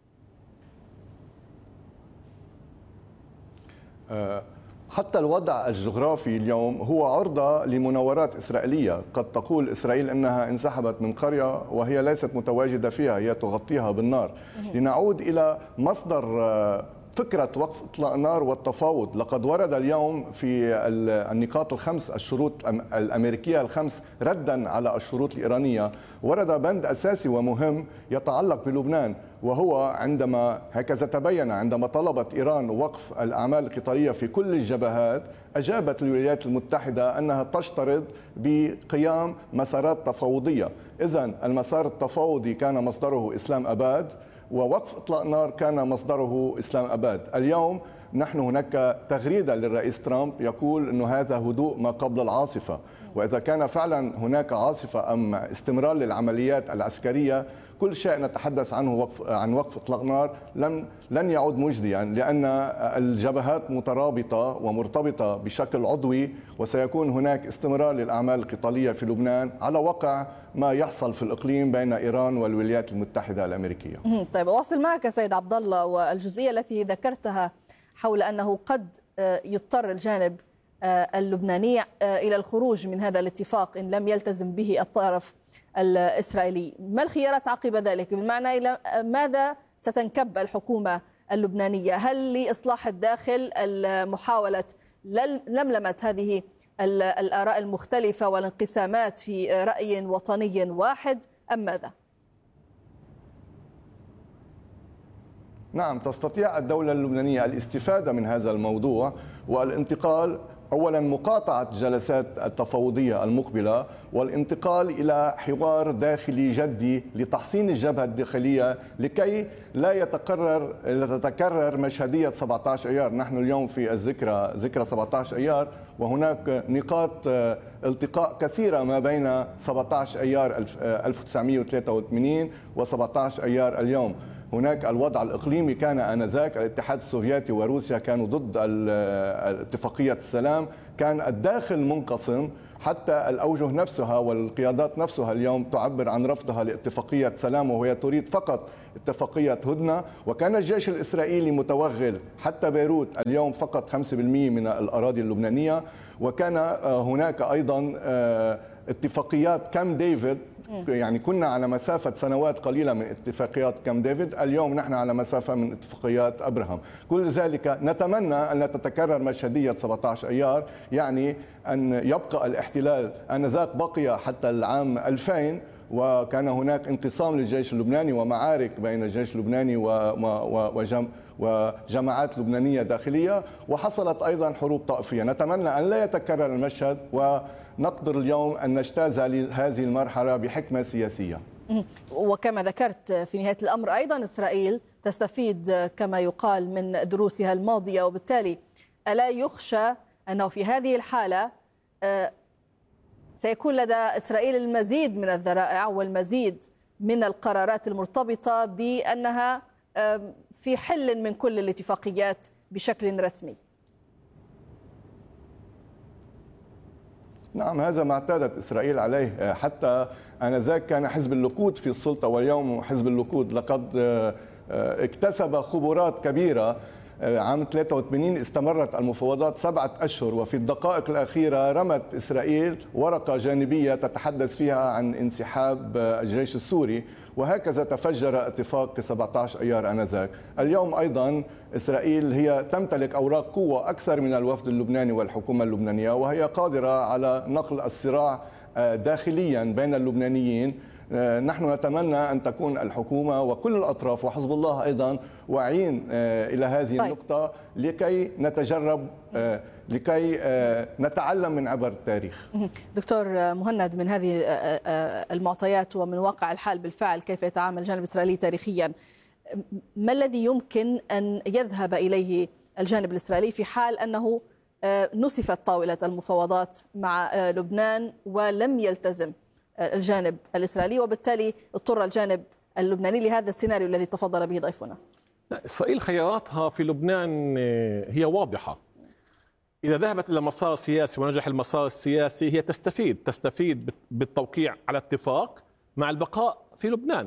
حتى الوضع الجغرافي اليوم هو عرضة لمناورات إسرائيلية. قد تقول إسرائيل أنها انسحبت من قرية وهي ليست متواجدة فيها، هي تغطيها بالنار. لنعود إلى مصدر فكرة وقف إطلاق النار والتفاوض. لقد ورد اليوم في النقاط الخمس، الشروط الأمريكية الخمس ردا على الشروط الإيرانية، ورد بند أساسي ومهم يتعلق بلبنان، وهو عندما هكذا تبين عندما طلبت إيران وقف الأعمال القتالية في كل الجبهات، أجابت الولايات المتحدة أنها تشترط بقيام مسارات تفاوضية. إذن المسار التفاوضي كان مصدره إسلام أباد، ووقف إطلاق النار كان مصدره إسلام أباد. اليوم نحن هناك تغريدة للرئيس ترامب يقول أنه هذا هدوء ما قبل العاصفة، وإذا كان فعلا هناك عاصفة أم استمرار للعمليات العسكرية، كل شيء نتحدث عنه عن وقف إطلاق نار لن يعود مجديا، لأن الجبهات مترابطة ومرتبطة بشكل عضوي، وسيكون هناك استمرار للأعمال القتالية في لبنان على وقع ما يحصل في الإقليم بين إيران والولايات المتحدة الأمريكية. طيب أواصل معك سيد عبد الله، والجزئية التي ذكرتها حول أنه قد يضطر الجانب اللبناني إلى الخروج من هذا الاتفاق إن لم يلتزم به الطرف الإسرائيلي، ما الخيارات عقب ذلك؟ بمعنى إلى ماذا ستنكب الحكومة اللبنانية؟ هل لإصلاح الداخل محاولة لملمة هذه الآراء المختلفة والانقسامات في رأي وطني واحد أم ماذا؟ نعم، تستطيع الدولة اللبنانية الاستفادة من هذا الموضوع والانتقال، أولا مقاطعة جلسات التفاوضية المقبلة والانتقال إلى حوار داخلي جدي لتحصين الجبهة الداخلية لكي لا تتكرر مشهدية 17 أيار. نحن اليوم في ذكرى 17 أيار، وهناك نقاط التقاء كثيرة ما بين 17 أيار 1983 و17 أيار اليوم. هناك الوضع الإقليمي كان آنذاك الاتحاد السوفيتي وروسيا كانوا ضد اتفاقية السلام، كان الداخل منقسم، حتى الأوجه نفسها والقيادات نفسها اليوم تعبر عن رفضها لاتفاقية سلام، وهي تريد فقط اتفاقية هدنة. وكان الجيش الإسرائيلي متوغل حتى بيروت اليوم فقط 5% من الأراضي اللبنانية. وكان هناك أيضا اتفاقيات كامب ديفيد، يعني كنا على مسافة سنوات قليلة من اتفاقيات كامب ديفيد، اليوم نحن على مسافة من اتفاقيات أبراهام. كل ذلك نتمنى أن لا تتكرر مشهدية 17 أيار، يعني أن يبقى الاحتلال آنذاك بقي حتى العام 2000، وكان هناك انقسام للجيش اللبناني ومعارك بين الجيش اللبناني وجماعات لبنانية داخلية، وحصلت أيضا حروب طائفية. نتمنى أن لا يتكرر المشهد، ونقدر اليوم أن نجتاز هذه المرحلة بحكمة سياسية. وكما ذكرت في نهاية الأمر أيضا إسرائيل تستفيد كما يقال من دروسها الماضية، وبالتالي ألا يخشى أنه في هذه الحالة سيكون لدى إسرائيل المزيد من الذرائع والمزيد من القرارات المرتبطة بأنها في حل من كل الاتفاقيات بشكل رسمي؟ نعم، هذا ما اعتادت إسرائيل عليه. حتى آنذاك كان حزب اللقود في السلطة، واليوم حزب اللقود لقد اكتسب خبرات كبيرة. عام 83 استمرت المفاوضات 7 أشهر، وفي الدقائق الأخيرة رمت إسرائيل ورقة جانبية تتحدث فيها عن انسحاب الجيش السوري، وهكذا تفجر اتفاق 17 أيار آنذاك. اليوم أيضا إسرائيل هي تمتلك أوراق قوة أكثر من الوفد اللبناني والحكومة اللبنانية، وهي قادرة على نقل الصراع داخليا بين اللبنانيين. نحن نتمنى أن تكون الحكومة وكل الأطراف وحزب الله أيضا واعيين إلى هذه النقطة لكي نتجرب، لكي نتعلم من عبر التاريخ. دكتور مهند، من هذه المعطيات ومن واقع الحال بالفعل كيف يتعامل الجانب الإسرائيلي تاريخيا، ما الذي يمكن أن يذهب إليه الجانب الإسرائيلي في حال أنه نسفت طاولة المفاوضات مع لبنان ولم يلتزم الجانب الإسرائيلي، وبالتالي اضطر الجانب اللبناني لهذا السيناريو الذي تفضل به ضيفنا؟ إسرائيل خياراتها في لبنان هي واضحة. إذا ذهبت إلى مسار سياسي ونجح المسار السياسي، هي تستفيد بالتوقيع على اتفاق مع البقاء في لبنان.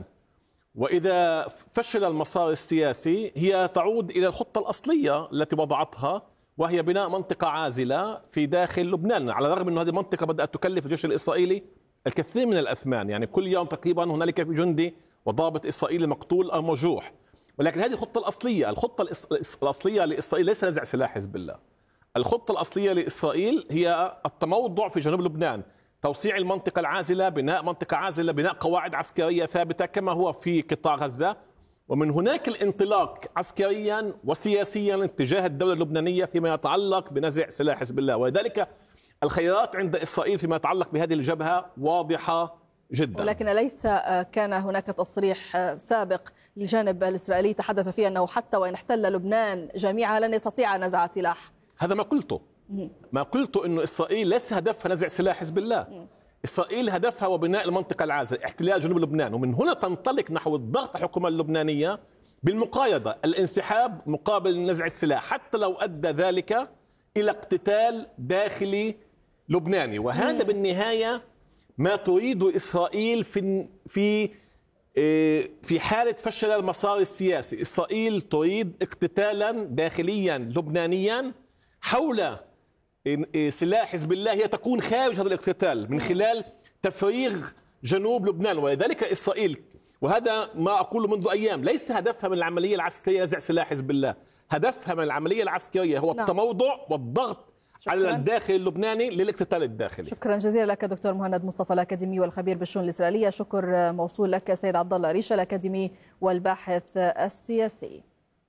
وإذا فشل المسار السياسي، هي تعود إلى الخطة الأصلية التي وضعتها، وهي بناء منطقة عازلة في داخل لبنان، على الرغم أن هذه المنطقة بدأت تكلف الجيش الإسرائيلي الكثير من الأثمان. يعني كل يوم تقريبا هنالك جندي وضابط إسرائيلي مقتول أو مجروح. ولكن هذه الخطة الأصلية، الأصلية لإسرائيل ليس نزع سلاح حزب الله. الخطة الأصلية لإسرائيل هي التموضع في جنوب لبنان، توسيع المنطقة العازلة، بناء منطقة عازلة، بناء قواعد عسكرية ثابتة كما هو في قطاع غزة، ومن هناك الانطلاق عسكريا وسياسيا اتجاه الدولة اللبنانية فيما يتعلق بنزع سلاح حزب الله. ولذلك الخيارات عند إسرائيل فيما يتعلق بهذه الجبهة واضحة جدا. ولكن أليس كان هناك تصريح سابق للجانب الإسرائيلي تحدث فيه أنه حتى وإن احتل لبنان جميعها لن يستطيع نزع سلاح؟ هذا ما قلته أنه إسرائيل ليس هدفها نزع سلاح حزب الله. إسرائيل هدفها وبناء المنطقة العازلة، احتلال جنوب لبنان، ومن هنا تنطلق نحو الضغط على الحكومة اللبنانية بالمقايضة، الانسحاب مقابل نزع السلاح، حتى لو أدى ذلك إلى اقتتال داخلي لبناني. وهذا بالنهاية ما تريد إسرائيل في حالة فشل المسار السياسي. إسرائيل تريد اقتتالا داخليا لبنانيا حول سلاح حزب الله، هي تكون خارج هذا الاقتتال من خلال تفريغ جنوب لبنان. ولذلك إسرائيل، وهذا ما أقوله منذ أيام، ليس هدفها من العملية العسكرية نزع سلاح حزب الله، هدفها من العملية العسكرية هو التموضع والضغط على الداخل اللبناني للاقتتال الداخلي. شكرا جزيلا لك دكتور مهند مصطفى الأكاديمي والخبير بالشؤون الإسرائيلية. شكر موصول لك سيد عبد الله ريشة الأكاديمي والباحث السياسي.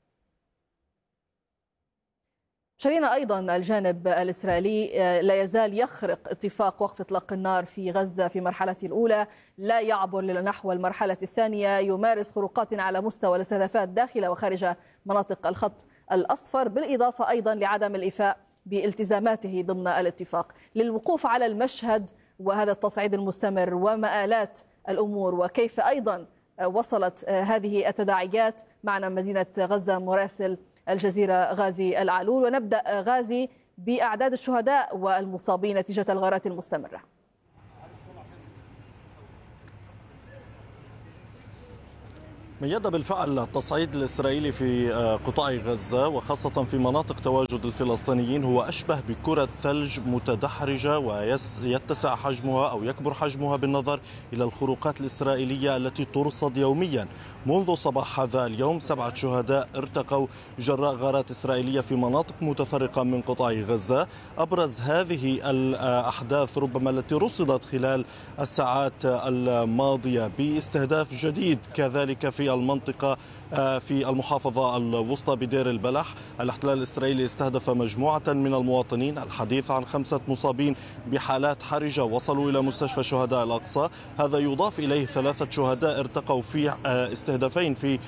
شرينا أيضا الجانب الإسرائيلي لا يزال يخرق اتفاق وقف إطلاق النار في غزة في مرحلته الأولى، لا يعبر نحو المرحلة الثانية، يمارس خروقات على مستوى الاستهدافات داخل وخارج مناطق الخط الأصفر، بالإضافة أيضا لعدم الإيفاء بالتزاماته ضمن الاتفاق. للوقوف على المشهد وهذا التصعيد المستمر ومآلات الأمور، وكيف أيضا وصلت هذه التداعيات. معنا مدينة غزة مراسل الجزيرة غازي العلول. ونبدأ غازي بأعداد الشهداء والمصابين نتيجة الغارات المستمرة. ميد بالفعل التصعيد الإسرائيلي في قطاع غزة وخاصة في مناطق تواجد الفلسطينيين هو أشبه بكرة ثلج متدحرجة ويتسع حجمها أو يكبر حجمها بالنظر إلى الخروقات الإسرائيلية التي ترصد يوميا. منذ صباح هذا اليوم 7 شهداء ارتقوا جراء غارات إسرائيلية في مناطق متفرقة من قطاع غزة. أبرز هذه الأحداث ربما التي رصدت خلال الساعات الماضية باستهداف جديد كذلك في المنطقة في المحافظة الوسطى بدير البلح. الاحتلال الإسرائيلي استهدف مجموعة من المواطنين. الحديث عن 5 مصابين بحالات حرجة وصلوا إلى مستشفى شهداء الأقصى. هذا يضاف إليه 3 شهداء ارتقوا في استهدافين في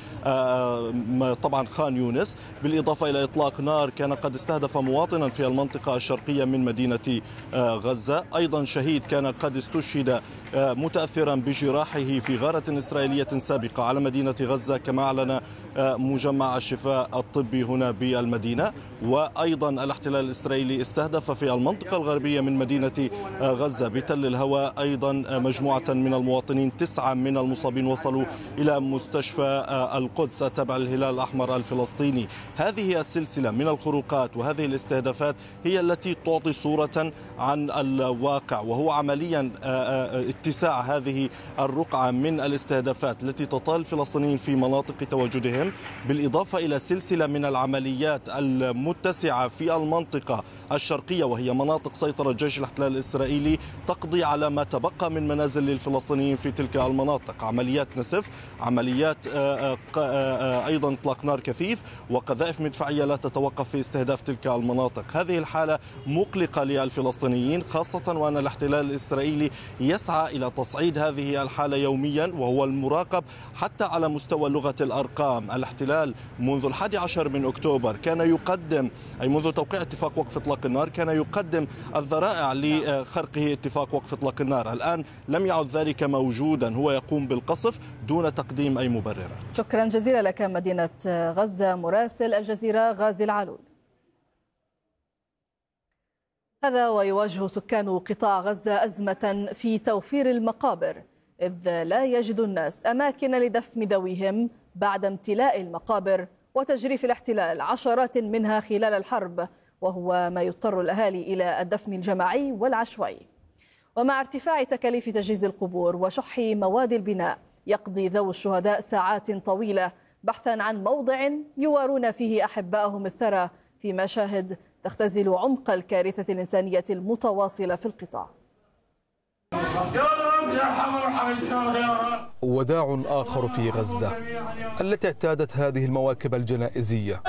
طبعا خان يونس، بالإضافة إلى إطلاق نار كان قد استهدف مواطنا في المنطقة الشرقية من مدينة غزة. أيضا شهيد كان قد استشهد متأثرا بجراحه في غارة إسرائيلية سابقة على مدينة غزة، كما أعلن مجمع الشفاء الطبي هنا بالمدينة. وأيضا الاحتلال الإسرائيلي استهدف في المنطقة الغربية من مدينة غزة بتل الهوى أيضا مجموعة من المواطنين. 9 من المصابين وصلوا إلى مستشفى القدس التابع للهلال الأحمر الفلسطيني. هذه السلسلة من الخروقات وهذه الاستهدافات هي التي تعطي صورة عن الواقع، وهو عمليا اتساع هذه الرقعة من الاستهدافات التي تطال الفلسطينيين في مناطق تواجدهم، بالإضافة إلى سلسلة من العمليات المتسعة في المنطقة الشرقية وهي مناطق سيطرة جيش الاحتلال الإسرائيلي تقضي على ما تبقى من منازل للفلسطينيين في تلك المناطق. عمليات نسف، عمليات أيضا إطلاق نار كثيف وقذائف مدفعية لا تتوقف في استهداف تلك المناطق. هذه الحالة مقلقة للفلسطينيين، خاصة وأن الاحتلال الإسرائيلي يسعى إلى تصعيد هذه الحالة يوميا وهو المراقب حتى على مستوى لغة الأرقام. الاحتلال منذ 11 من أكتوبر كان يقدم، أي منذ توقيع اتفاق وقف إطلاق النار، كان يقدم الذرائع لخرقه اتفاق وقف إطلاق النار. الآن لم يعد ذلك موجودا، هو يقوم بالقصف دون تقديم أي مبررات. شكرا جزيلا لك مدينة غزة مراسل الجزيرة غازي العلول. هذا ويواجه سكان قطاع غزة أزمة في توفير المقابر، إذ لا يجد الناس أماكن لدفن ذويهم بعد امتلاء المقابر وتجريف الاحتلال عشرات منها خلال الحرب، وهو ما يضطر الأهالي إلى الدفن الجماعي والعشوائي. ومع ارتفاع تكاليف تجهيز القبور وشح مواد البناء، يقضي ذوي الشهداء ساعات طويلة بحثا عن موضع يوارون فيه أحبائهم الثرى في مشاهد تختزل عمق الكارثة الإنسانية المتواصلة في القطاع. وداع آخر في غزة التي اعتادت هذه المواكب الجنائزية.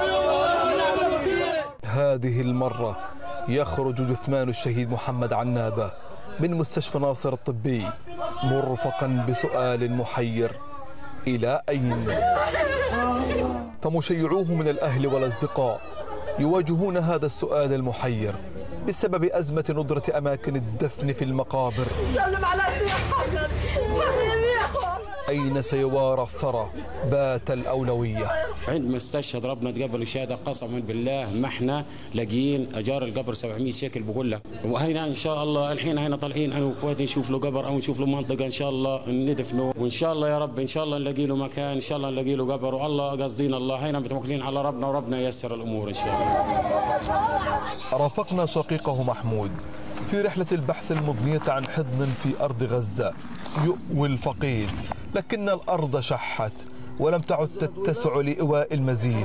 هذه المرة يخرج جثمان الشهيد محمد عنابة من مستشفى ناصر الطبي مرفقا بسؤال محير: إلى أين؟ فمشيعوه من الأهل والأصدقاء يواجهون هذا السؤال المحير بسبب أزمة ندرة أماكن الدفن في المقابر. أين سيوارى الثرى بات الأولوية؟ عندما استشهد ربنا تقبل الشهادة قسما بالله ما احنا لاقيين أجار القبر 700 شيكل بقول لك. وهنا إن شاء الله الحين هنا طالعين أنا وأخواتي نشوف له قبر أو نشوف له منطقة إن شاء الله ندفنه، وإن شاء الله يا رب إن شاء الله نلاقي له مكان، إن شاء الله نلاقي له قبر، والله قصدين الله هنا متوكلين على ربنا وربنا ييسر الأمور إن شاء الله. رافقنا شقيقه محمود في رحلة البحث المضنية عن حضن في أرض غزة يؤوي الفقيد، لكن الأرض شحت ولم تعد تتسع لإواء المزيد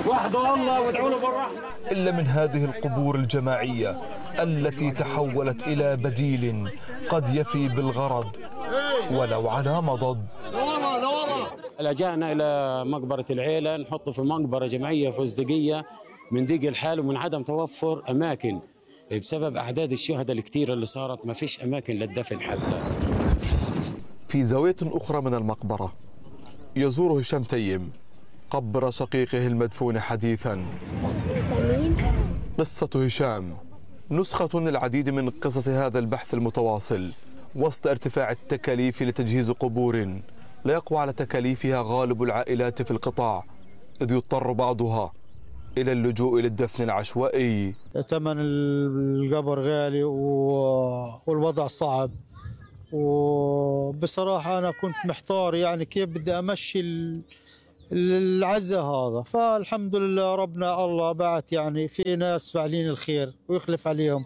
إلا من هذه القبور الجماعية التي تحولت إلى بديل قد يفي بالغرض ولو على مضض. لجأنا إلى مقبرة العيلة، نحطه في مقبرة جماعية فزدقية من ضيق الحال ومن عدم توفر أماكن بسبب أعداد الشهداء الكثيرة اللي صارت، ما فيش أماكن للدفن حتى. في زاوية أخرى من المقبرة يزور هشام تيم قبر شقيقه المدفون حديثا. قصة هشام نسخة للعديد من قصص هذا البحث المتواصل وسط ارتفاع التكاليف لتجهيز قبور لا يقوى على تكاليفها غالب العائلات في القطاع، إذ يضطر بعضها إلى اللجوء إلى الدفن العشوائي. ثمن القبر غالي والوضع صعب، وبصراحة أنا كنت محتار يعني كيف بدي أمشي العزة هذا. فالحمد لله ربنا الله بعت يعني في ناس فاعلين الخير ويخلف عليهم.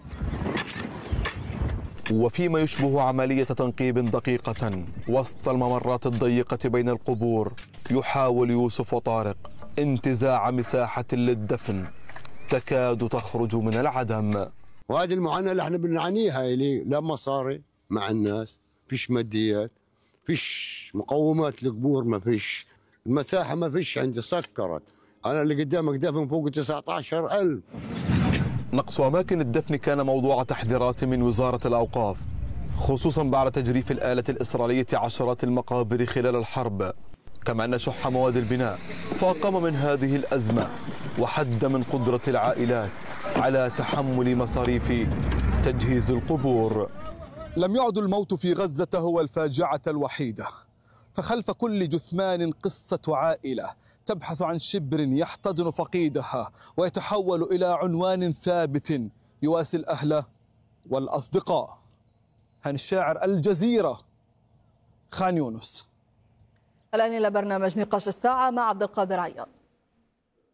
وفيما يشبه عملية تنقيب دقيقة وسط الممرات الضيقة بين القبور، يحاول يوسف وطارق انتزاع مساحة للدفن تكاد تخرج من العدم. وهذه المعاناة اللي احنا بنعانيها، اللي لا مصاري مع الناس، فيش ماديات، فيش مقومات القبور، ما فيش المساحة، ما فيش عندي سكرت. أنا اللي قدامك دفن فوق 19,000. نقص أماكن الدفن كان موضوع تحذيرات من وزارة الأوقاف، خصوصا بعد تجريف الآلة الإسرائيلية عشرات المقابر خلال الحرب، كما أن شح مواد البناء فاقم من هذه الأزمة وحد من قدرة العائلات على تحمل مصاريف تجهيز القبور. لم يعد الموت في غزة هو الفاجعة الوحيدة، فخلف كل جثمان قصة عائلة تبحث عن شبر يحتضن فقيدها ويتحول إلى عنوان ثابت يواسي الأهل والأصدقاء. هاني الشاعر، الجزيرة، خان يونس. الآن إلى برنامج نقاش الساعة مع عبد القادر عياض.